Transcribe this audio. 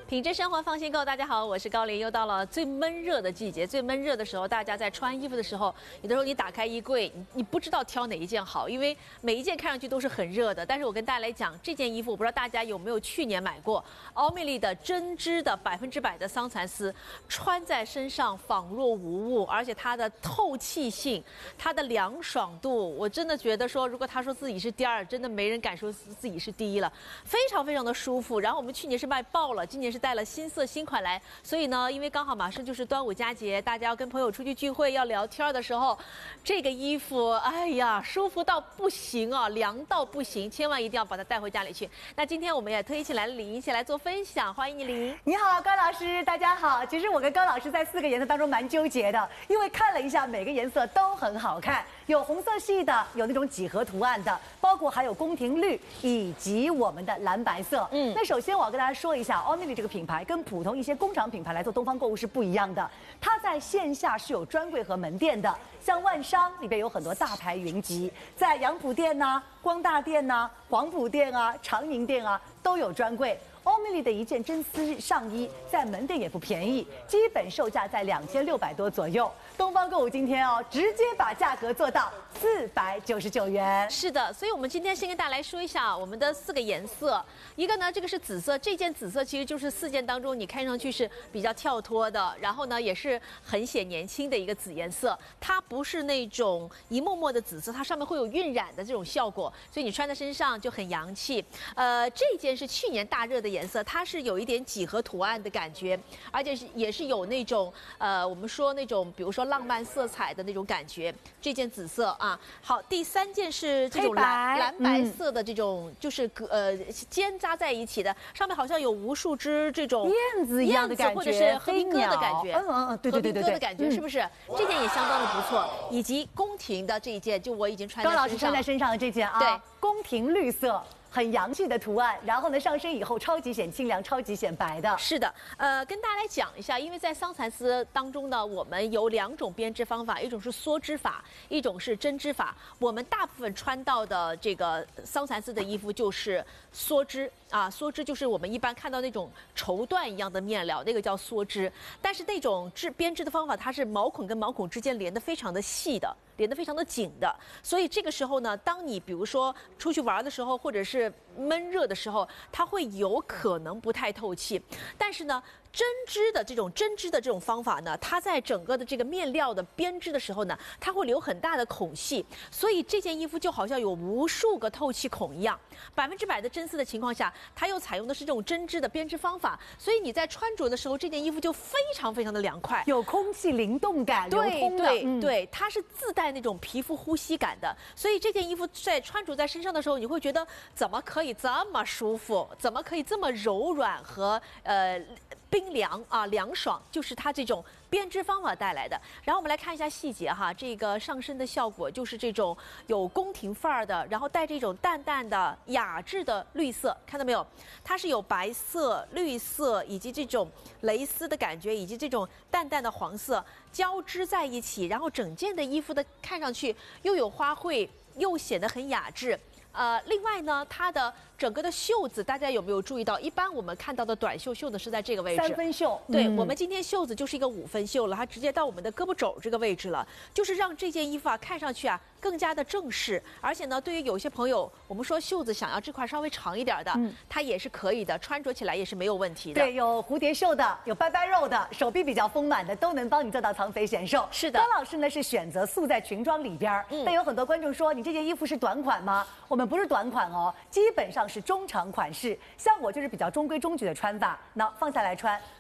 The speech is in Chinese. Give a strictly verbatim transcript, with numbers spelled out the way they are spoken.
品质生活放心购，大家好，我是高玲。又到了最闷热的季节，最闷热的时候，大家在穿衣服的时候，有的时候你打开衣柜，你你不知道挑哪一件好，因为每一件看上去都是很热的。但是我跟大家来讲，这件衣服我不知道大家有没有去年买过，奥美丽的针织的百分之百的桑蚕丝，穿在身上仿若无物，而且它的透气性，它的凉爽度，我真的觉得说，如果他说自己是第二，真的没人敢说自己是第一了，非常非常的舒服。然后我们去年是卖爆了，今年是带了新色新款来，所以呢，因为刚好马上就是端午佳节，大家要跟朋友出去聚会要聊天的时候，这个衣服，哎呀，舒服到不行啊，凉到不行，千万一定要把它带回家里去。那今天我们也特意请来了李莹一起来做分享，欢迎你，李莹。 你好，高老师，大家好。其实我跟高老师在四个颜色当中蛮纠结的，因为看了一下每个颜色都很好看，有红色系的，有那种几何图案的，包括还有宫廷绿以及我们的蓝白色。嗯，那首先我要跟大家说一下，奥美丽这个品牌跟普通一些工厂品牌来做东方购物是不一样的，它在线下是有专柜和门店的，像万商里边有很多大牌云集，在杨浦店呐、啊、光大店呐、啊、黄埔店啊、长宁店啊都有专柜。奥美丽的一件真丝上衣在门店也不便宜，基本售价在两千六百多左右。东方购物今天哦，直接把价格做到四百九十九元。 是的，所以我们今天先跟大家来说一下我们的四个颜色。一个呢，这个是紫色，这件紫色其实就是四件当中你看上去是比较跳脱的，然后呢也是很显年轻的一个紫颜色。它不是那种一幕幕的紫色，它上面会有晕染的这种效果，所以你穿在身上就很洋气。呃，这件是去年大热的颜色，它是有一点几何图案的感觉，而且是也是有那种呃，我们说那种比如说浪漫色彩的那种感觉。这件紫色啊，好，第三件是这种蓝蓝白色的这种，嗯、就是呃尖扎在一起的，上面好像有无数只这种燕子一样的感觉， 或者是和平鸽的感觉， 嗯嗯嗯，对对对对和平鸽的感觉，是不是？这件也相当的不错，以及宫廷的这一件，就我已经穿在身上， 高老师穿在身上的这件啊， 对， 宫廷绿色。很洋气的图案，然后呢，上身以后超级显清凉，超级显白的。 是的，呃，跟大家来讲一下，因为在桑蚕丝当中呢，我们有两种编织方法，一种是梭织法，一种是针织法。我们大部分穿到的这个桑蚕丝的衣服就是梭织啊，梭织就是我们一般看到那种绸缎一样的面料，那个叫梭织。但是那种织编织的方法，它是毛孔跟毛孔之间连得非常的细的。连得非常的紧的，所以这个时候呢，当你比如说出去玩的时候，或者是闷热的时候，它会有可能不太透气。但是呢，针织的这种针织的这种方法呢，它在整个的这个面料的编织的时候呢，它会留很大的孔隙，所以这件衣服就好像有无数个透气孔一样。百分之百的真丝的情况下，它又采用的是这种针织的编织方法，所以你在穿着的时候，这件衣服就非常非常的凉快， 有空气灵动感，流对通的， 对、 嗯、 对，它是自带那种皮肤呼吸感的，所以这件衣服在穿着在身上的时候，你会觉得怎么可以这么舒服，怎么可以这么柔软和呃冰凉啊凉爽，就是它这种编织方法带来的。然后我们来看一下细节哈，这个上身的效果就是这种有宫廷范儿的，然后带这种淡淡的雅致的绿色，看到没有？它是有白色、绿色以及这种蕾丝的感觉，以及这种淡淡的黄色交织在一起，然后整件的衣服的看上去又有花卉，又显得很雅致。呃，另外呢，它的整个的袖子，大家有没有注意到？一般我们看到的短袖袖子是在这个位置， 三分袖。 对、 嗯、 我们今天袖子就是一个五分袖了，它直接到我们的胳膊肘这个位置了，就是让这件衣服啊看上去啊更加的正式。而且呢，对于有些朋友，我们说袖子想要这块稍微长一点的，嗯、它也是可以的，穿着起来也是没有问题的。 对，有蝴蝶袖的，有拜拜肉的，手臂比较丰满的，都能帮你做到藏肥显瘦。 是的， 高老师呢是选择素在裙装里边，嗯、但有很多观众说你这件衣服是短款吗？我们不是短款哦。基本上是中长款式，像我就是比较中规中矩的穿法，那放下来穿，